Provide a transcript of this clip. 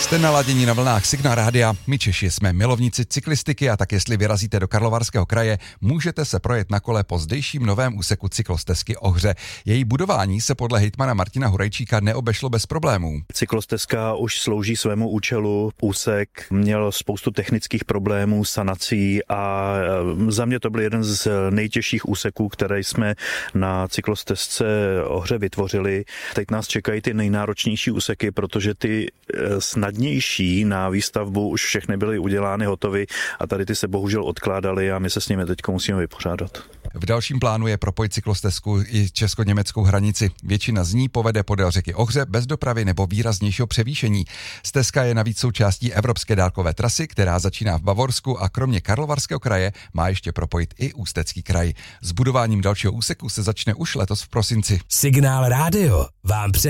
Jste naladění na vlnách Signál Rádia. My Češi jsme milovníci cyklistiky a tak jestli vyrazíte do Karlovarského kraje, můžete se projet na kole po zdejším novém úseku cyklostezky Ohře. Její budování se podle hejtmana Martina Hurajčíka neobešlo bez problémů. Cyklostezka už slouží svému účelu. Úsek měl spoustu technických problémů, sanací a za mě to byl jeden z nejtěžších úseků, které jsme na cyklostezce Ohře vytvořili. Teď nás čekají ty nejnáročnější úseky, protože ty snadnější na výstavbu už všechny byly udělány, hotovy a tady ty se bohužel odkládaly a my se s nimi teď musíme vypořádat. V dalším plánu je propojit cyklostezku i česko-německou hranici. Většina z ní povede podél řeky Ohře bez dopravy nebo výraznějšího převýšení. Stezka je navíc součástí evropské dálkové trasy, která začíná v Bavorsku a kromě Karlovarského kraje má ještě propojit i Ústecký kraj. S budováním dalšího úseku se začne už letos v prosinci. Signál Rádio vám